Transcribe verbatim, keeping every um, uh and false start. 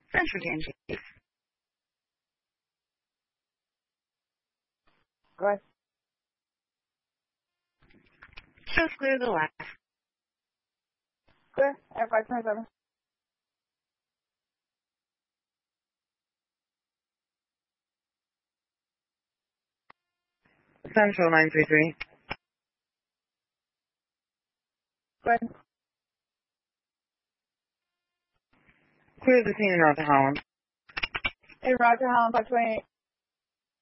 Central Ganges. Go ahead. Shows clear the last. Clear at five twenty-seven. Central nine three three. Go ahead. Clear the scene in Route to Holland. In Roger Holland, five twenty-eight.